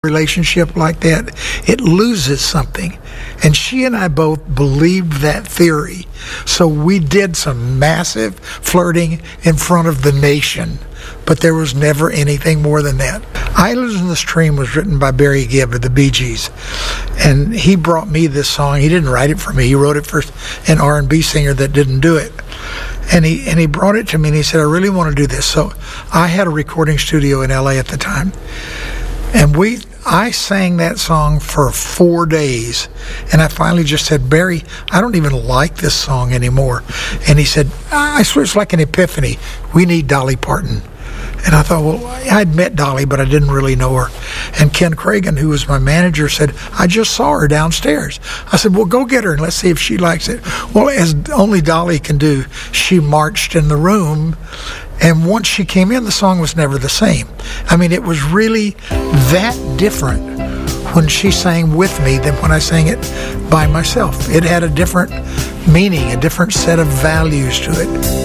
relationship like that, it loses something. And she and I both believed that theory. So we did some massive flirting in front of the nation, but there was never anything more than that. Islands in the Stream was written by Barry Gibb of the Bee Gees, and he brought me this song. He didn't write it for me. He wrote it for an R&B singer that didn't do it. And he brought it to me, and he said, I really want to do this. So I had a recording studio in LA at the time, and I sang that song for 4 days, and I finally just said, Barry, I don't even like this song anymore. And he said, I swear it's like an epiphany. We need Dolly Parton. And I thought, well, I'd met Dolly, but I didn't really know her. And Ken Cragen, who was my manager, said, I just saw her downstairs. I said, well, go get her and let's see if she likes it. Well, as only Dolly can do, she marched in the room. And once she came in, the song was never the same. I mean, it was really that different when she sang with me than when I sang it by myself. It had a different meaning, a different set of values to it.